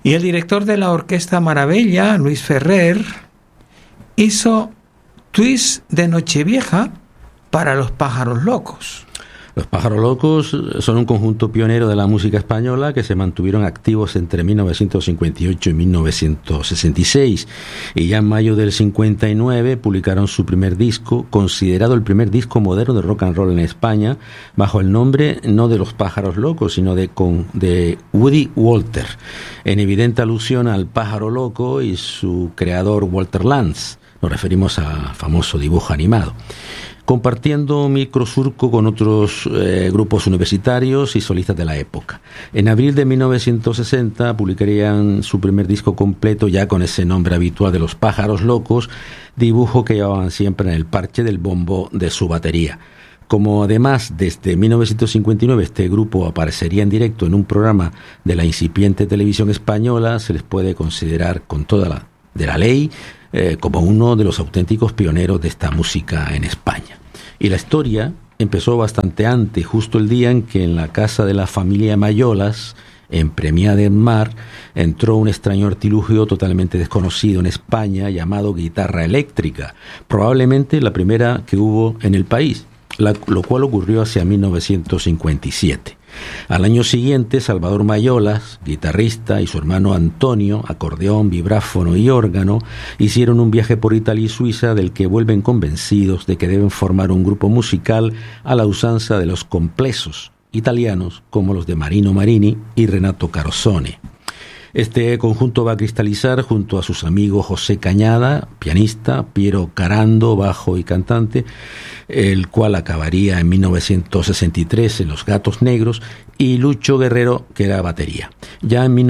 Y el director de la Orquesta Maravella, Luis Ferrer, hizo twist de Nochevieja para Los Pájaros Locos. Los Pájaros Locos son un conjunto pionero de la música española que se mantuvieron activos entre 1958 y 1966 y ya en mayo del 59 publicaron su primer disco, considerado el primer disco moderno de rock and roll en España, bajo el nombre no de Los Pájaros Locos, sino de Woody Walter, en evidente alusión al pájaro loco y su creador Walter Lantz. Nos referimos al famoso dibujo animado. Compartiendo microsurco con otros grupos universitarios y solistas de la época. En abril de 1960 publicarían su primer disco completo ya con ese nombre habitual de Los Pájaros Locos, dibujo que llevaban siempre en el parche del bombo de su batería. Como además desde 1959 este grupo aparecería en directo en un programa de la incipiente televisión española, se les puede considerar con toda la ley como uno de los auténticos pioneros de esta música en España. Y la historia empezó bastante antes, justo el día en que en la casa de la familia Mayolas, en Premiá del Mar, entró un extraño artilugio totalmente desconocido en España llamado guitarra eléctrica, probablemente la primera que hubo en el país, lo cual ocurrió hacia 1957. Al año siguiente, Salvador Mayolas, guitarrista, y su hermano Antonio, acordeón, vibráfono y órgano, hicieron un viaje por Italia y Suiza del que vuelven convencidos de que deben formar un grupo musical a la usanza de los complessos italianos como los de Marino Marini y Renato Carosone. Este conjunto va a cristalizar junto a sus amigos José Cañada, pianista, Piero Carando, bajo y cantante, el cual acabaría en 1963 en Los Gatos Negros, y Lucho Guerrero, que era batería. Ya en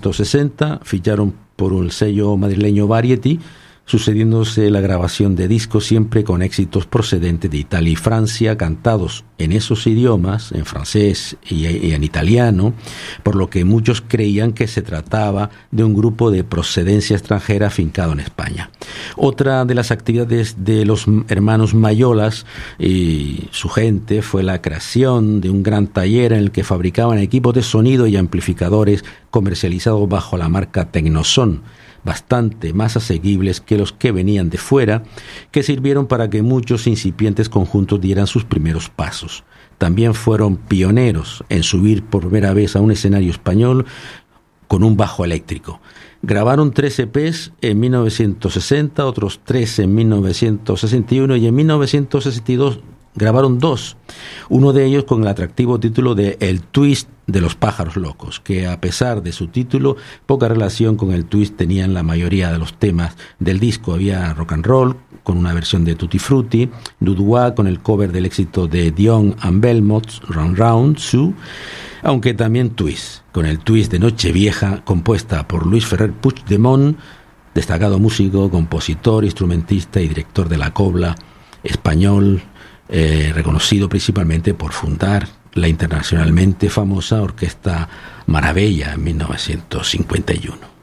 1960 ficharon por el sello madrileño Variety, sucediéndose la grabación de discos siempre con éxitos procedentes de Italia y Francia, cantados en esos idiomas, en francés y en italiano, por lo que muchos creían que se trataba de un grupo de procedencia extranjera afincado en España. Otra de las actividades de los hermanos Mayolas y su gente fue la creación de un gran taller en el que fabricaban equipos de sonido y amplificadores comercializados bajo la marca Tecnoson, bastante más asequibles que los que venían de fuera, que sirvieron para que muchos incipientes conjuntos dieran sus primeros pasos. También fueron pioneros en subir por primera vez a un escenario español con un bajo eléctrico. Grabaron 3 EPs en 1960, otros 3 en 1961 y en 1962 grabaron 2, uno de ellos con el atractivo título de El Twist de Los Pájaros Locos, que a pesar de su título, poca relación con el twist tenían la mayoría de los temas del disco. Había rock and roll con una versión de Tutti Frutti, Dudua con el cover del éxito de Dion and Belmont's Round Round Sue, aunque también twist, con el twist de Nochevieja, compuesta por Luis Ferrer Puigdemont, destacado músico, compositor, instrumentista y director de la cobla español, reconocido principalmente por fundar la internacionalmente famosa Orquesta Maravella en 1951.